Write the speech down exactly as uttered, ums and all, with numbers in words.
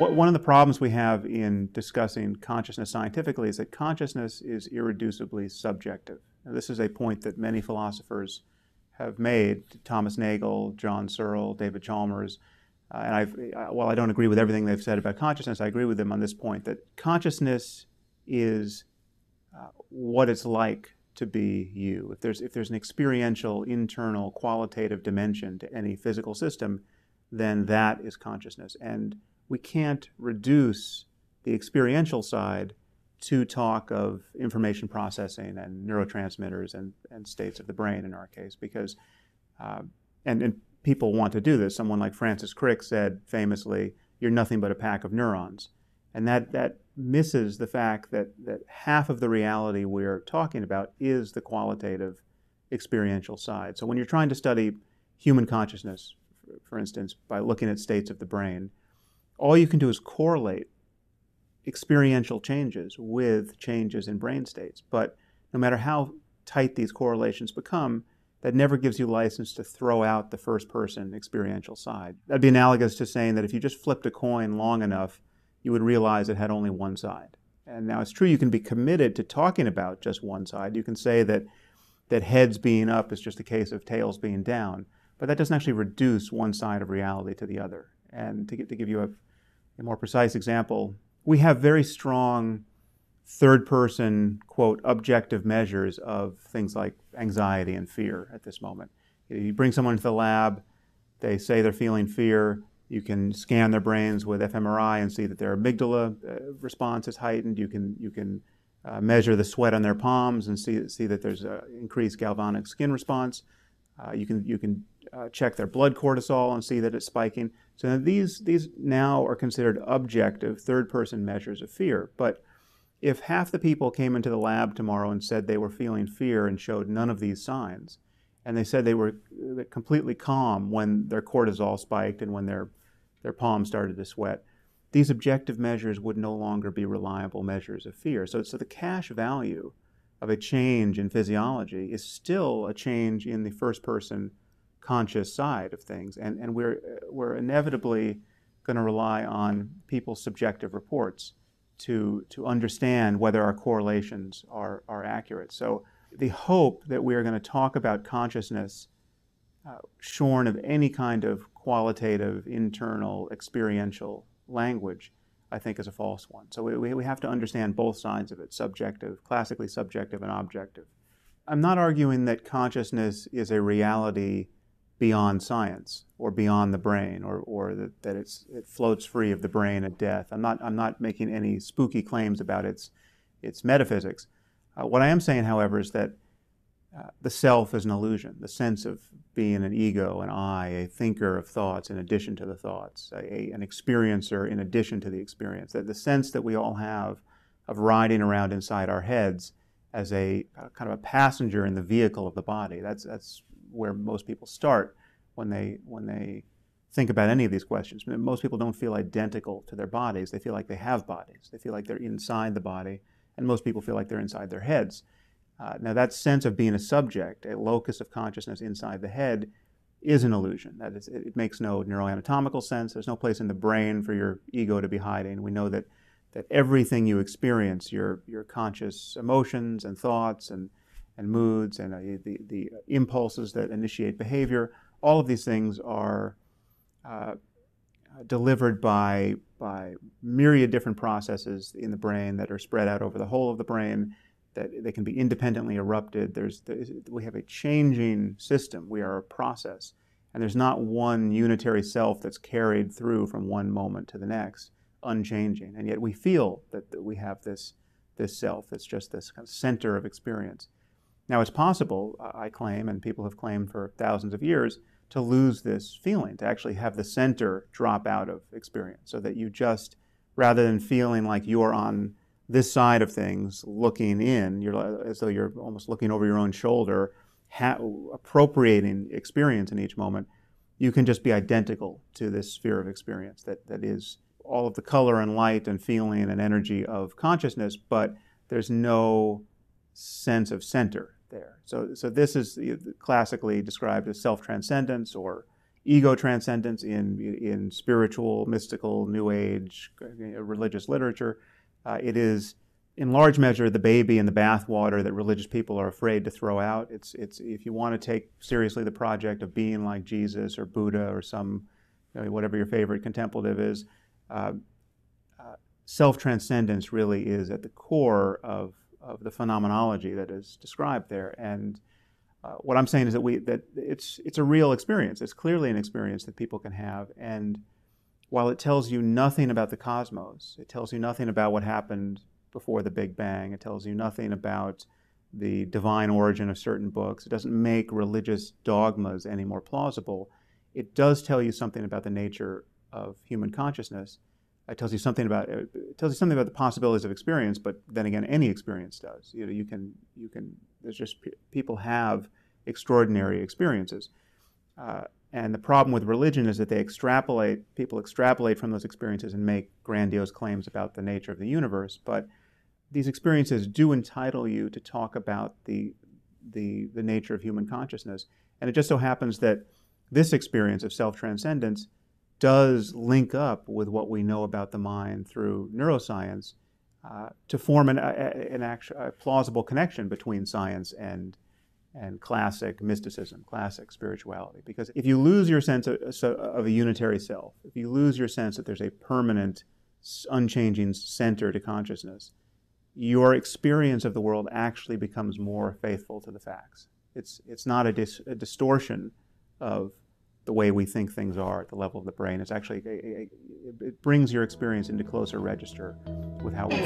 One of the problems we have in discussing consciousness scientifically is that consciousness is irreducibly subjective. Now, this is a point that many philosophers have made, Thomas Nagel, John Searle, David Chalmers, uh, and I've, while I don't agree with everything they've said about consciousness, I agree with them on this point, that consciousness is uh, what it's like to be you. If there's, if there's an experiential, internal, qualitative dimension to any physical system, then that is consciousness. And we can't reduce the experiential side to talk of information processing and neurotransmitters and, and states of the brain in our case, because, uh, and, and people want to do this. Someone like Francis Crick said famously, "You're nothing but a pack of neurons." And that, that misses the fact that, that half of the reality we're talking about is the qualitative experiential side. So when you're trying to study human consciousness, for instance, by looking at states of the brain, all you can do is correlate experiential changes with changes in brain states. But no matter how tight these correlations become, that never gives you license to throw out the first-person experiential side. That'd be analogous to saying that if you just flipped a coin long enough, you would realize it had only one side. And now it's true you can be committed to talking about just one side. You can say that, that heads being up is just a case of tails being down, but that doesn't actually reduce one side of reality to the other. And to, get, to give you a, a more precise example, we have very strong third-person, quote, objective measures of things like anxiety and fear at this moment. You bring someone into the lab, they say they're feeling fear, you can scan their brains with f M R I and see that their amygdala uh, response is heightened. You can, you can uh, measure the sweat on their palms and see, see that there's an increased galvanic skin response. Uh, you can, you can uh, check their blood cortisol and see that it's spiking. So these, these now are considered objective third-person measures of fear. But if half the people came into the lab tomorrow and said they were feeling fear and showed none of these signs, and they said they were completely calm when their cortisol spiked and when their, their palms started to sweat, these objective measures would no longer be reliable measures of fear. So, so the cash value of a change in physiology is still a change in the first-person conscious side of things, and, and we're, we're inevitably going to rely on people's subjective reports to, to understand whether our correlations are, are accurate. So the hope that we are going to talk about consciousness uh, shorn of any kind of qualitative, internal, experiential language, I think is a false one. So we, we have to understand both sides of it, subjective, classically subjective and objective. I'm not arguing that consciousness is a reality beyond science or beyond the brain, or, or that, that it's, it floats free of the brain at death. I'm not, I'm not making any spooky claims about its, its metaphysics. Uh, what I am saying, however, is that uh, the self is an illusion, the sense of being an ego, an I, a thinker of thoughts in addition to the thoughts, a, a, an experiencer in addition to the experience, that the sense that we all have of riding around inside our heads as a uh, kind of a passenger in the vehicle of the body. That's, that's where most people start when they, when they think about any of these questions. Most people don't feel identical to their bodies. They feel like they have bodies. They feel like they're inside the body, and most people feel like they're inside their heads. Uh, now that sense of being a subject, a locus of consciousness inside the head, is an illusion. That is, it makes no neuroanatomical sense. There's no place in the brain for your ego to be hiding. We know that, that everything you experience, your, your conscious emotions and thoughts and, and moods and uh, the, the impulses that initiate behavior, all of these things are uh, delivered by, by myriad different processes in the brain that are spread out over the whole of the brain, that they can be independently erupted. There's, there's, we have a changing system. We are a process. And there's not one unitary self that's carried through from one moment to the next, unchanging. And yet we feel that, that we have this, this self that's just this kind of center of experience. Now it's possible, I claim, and people have claimed for thousands of years, to lose this feeling, to actually have the center drop out of experience, so that you just, rather than feeling like you're on this side of things, looking in, you're as though you're almost looking over your own shoulder, ha appropriating experience in each moment, you can just be identical to this sphere of experience that, that is all of the color and light and feeling and energy of consciousness, but there's no sense of center there. So, so this is classically described as self-transcendence or ego transcendence in, in spiritual, mystical, New Age, religious literature. Uh, it is, in large measure, the baby in the bathwater that religious people are afraid to throw out. It's, it's, if you want to take seriously the project of being like Jesus or Buddha or some, you know, whatever your favorite contemplative is, uh, uh, self-transcendence really is at the core of, of the phenomenology that is described there. And uh, what I'm saying is that, we, that it's, it's a real experience. It's clearly an experience that people can have. And while it tells you nothing about the cosmos, it tells you nothing about what happened before the Big Bang, it tells you nothing about the divine origin of certain books, it doesn't make religious dogmas any more plausible, it does tell you something about the nature of human consciousness. It tells you something about it tells you something about the possibilities of experience, but then again, any experience does. You know, you can you can. There's just people have extraordinary experiences, uh, and the problem with religion is that they extrapolate. People extrapolate from those experiences and make grandiose claims about the nature of the universe. But these experiences do entitle you to talk about the the the nature of human consciousness, and it just so happens that this experience of self-transcendence does link up with what we know about the mind through neuroscience uh, to form an, a, an actual, a plausible connection between science and, and classic mysticism, classic spirituality. Because if you lose your sense of, of a unitary self, if you lose your sense that there's a permanent, unchanging center to consciousness, your experience of the world actually becomes more faithful to the facts. It's, it's not a, dis, a distortion of the way we think things are at the level of the brain. It's actually, a, a, it brings your experience into closer register with how we